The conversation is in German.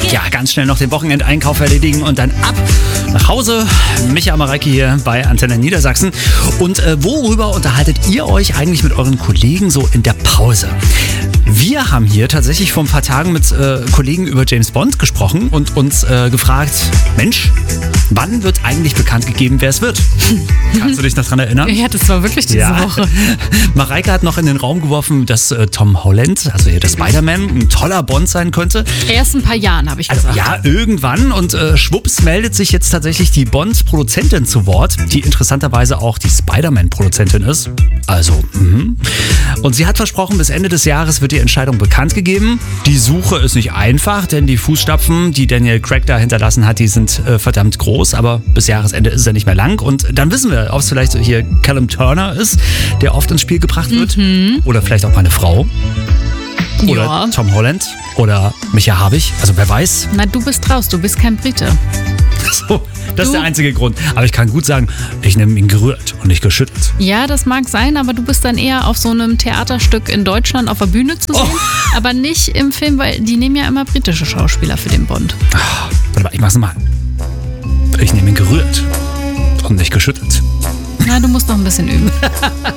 Ja, ganz schnell noch den Wochenendeinkauf erledigen und dann ab nach Hause. Micha Mareike hier bei Antenne Niedersachsen. Und worüber unterhaltet ihr euch eigentlich mit euren Kollegen so in der Pause? Wir haben hier tatsächlich vor ein paar Tagen mit Kollegen über James Bond gesprochen und uns gefragt, Mensch, wann wird eigentlich bekannt gegeben, wer es wird? Kannst du dich noch dran erinnern? Ja, das war wirklich diese Woche. Mareike hat noch in den Raum geworfen, dass Tom Holland, also hier der Spider-Man, ein toller Bond sein könnte. Erst ein paar Jahren, habe ich gesagt. Ja, irgendwann. Und schwupps meldet sich jetzt tatsächlich die Bond-Produzentin zu Wort, die interessanterweise auch die Spider-Man-Produzentin ist. Also, Und sie hat versprochen, bis Ende des Jahres wird die Entscheidung bekannt gegeben. Die Suche ist nicht einfach, denn die Fußstapfen, die Daniel Craig da hinterlassen hat, die sind verdammt groß. Aber bis Jahresende ist er nicht mehr lang. Und dann wissen wir, ob es vielleicht hier Callum Turner ist, der oft ins Spiel gebracht wird. Oder vielleicht auch mal eine Frau. Oder Tom Holland. Oder Micha Habich. Also wer weiß. Na, du bist raus. Du bist kein Brite. So, das ist der einzige Grund. Aber ich kann gut sagen, ich nehme ihn gerührt und nicht geschüttelt. Ja, das mag sein, aber du bist dann eher auf so einem Theaterstück in Deutschland auf der Bühne zu sehen. Aber nicht im Film, weil die nehmen ja immer britische Schauspieler für den Bond. Warte mal, ich mach's mal. Ich nehme ihn gerührt und nicht geschüttelt. Na, du musst noch ein bisschen üben.